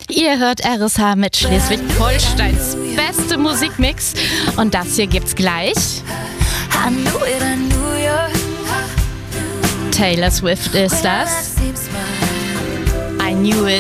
Ihr hört RSH mit Schleswig-Holsteins beste Musikmix und das hier gibt's gleich. Taylor Swift ist das. I knew it.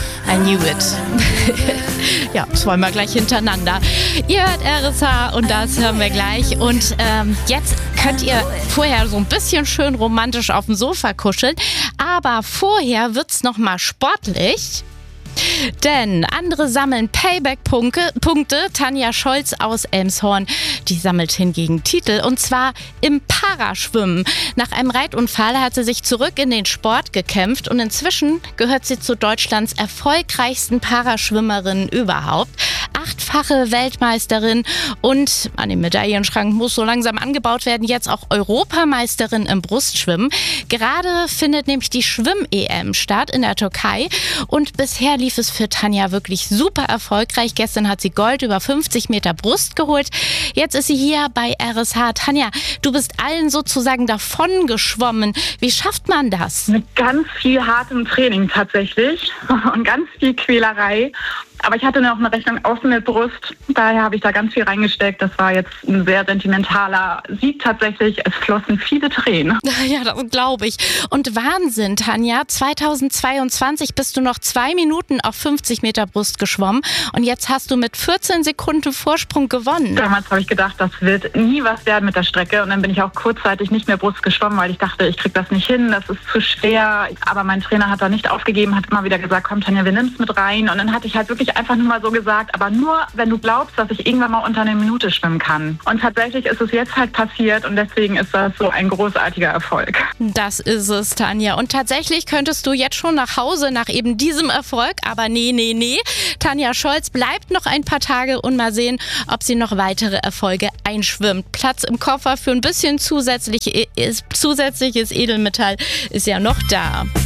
Ja, das wollen wir gleich hintereinander. Ihr hört RSH und das hören wir gleich. Und jetzt könnt ihr vorher so ein bisschen schön romantisch auf dem Sofa kuscheln. Aber vorher wird's noch mal sportlich. Denn andere sammeln Payback-Punkte. Tanja Scholz aus Elmshorn, die sammelt hingegen Titel. Und zwar im Paraschwimmen. Nach einem Reitunfall hat sie sich zurück in den Sport gekämpft. Und inzwischen gehört sie zu Deutschlands erfolgreichsten Paraschwimmerinnen überhaupt. 8-fache Weltmeisterin und an dem Medaillenschrank muss so langsam angebaut werden, jetzt auch Europameisterin im Brustschwimmen. Gerade findet nämlich die Schwimm-EM statt in der Türkei und bisher lief es für Tanja wirklich super erfolgreich. Gestern hat sie Gold über 50 Meter Brust geholt. Jetzt ist sie hier bei RSH. Tanja, du bist allen sozusagen davon geschwommen. Wie schafft man das? Mit ganz viel hartem Training tatsächlich und ganz viel Quälerei. Aber ich hatte noch eine Rechnung außen mit Brust, daher habe ich da ganz viel reingesteckt. Das war jetzt ein sehr sentimentaler Sieg tatsächlich. Es flossen viele Tränen. Ja, das glaube ich. Und Wahnsinn, Tanja, 2022 bist du noch 2 Minuten auf 50 Meter Brust geschwommen und jetzt hast du mit 14 Sekunden Vorsprung gewonnen. Damals habe ich gedacht, das wird nie was werden mit der Strecke und dann bin ich auch kurzzeitig nicht mehr Brust geschwommen, weil ich dachte, ich kriege das nicht hin, das ist zu schwer. Aber mein Trainer hat da nicht aufgegeben, hat immer wieder gesagt, komm Tanja, wir nehmen es mit rein. Und dann hatte ich halt wirklich einfach nur mal so gesagt, aber nur, wenn du glaubst, dass ich irgendwann mal unter 1 Minute schwimmen kann. Und tatsächlich ist es jetzt halt passiert und deswegen ist das so ein großartiger Erfolg. Das ist es, Tanja. Und tatsächlich könntest du jetzt schon nach Hause nach eben diesem Erfolg, aber nee. Tanja Scholz bleibt noch ein paar Tage und mal sehen, ob sie noch weitere Erfolge einschwimmt. Platz im Koffer für ein bisschen zusätzliches Edelmetall ist ja noch da.